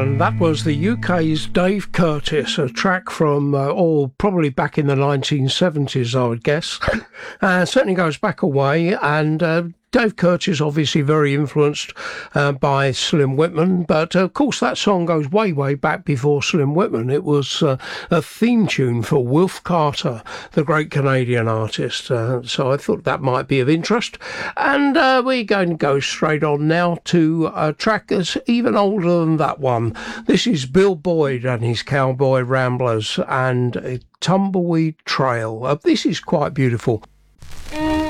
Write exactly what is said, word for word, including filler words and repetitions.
and that was the U K's Dave Curtis, a track from, uh, oh, probably back in the nineteen seventies, I would guess. uh, certainly goes back a way, and uh, Dave Curtis obviously very influenced uh, by Slim Whitman, but uh, of course that song goes way, way back before Slim Whitman. It was uh, a theme tune for Wilf Carter, the great Canadian artist, uh, so I thought that might be of interest. And uh, we're going to go straight on now to a track that's even older than that one. This is Bill Boyd and his Cowboy Ramblers and a Tumbleweed Trail. Uh, this is quite beautiful.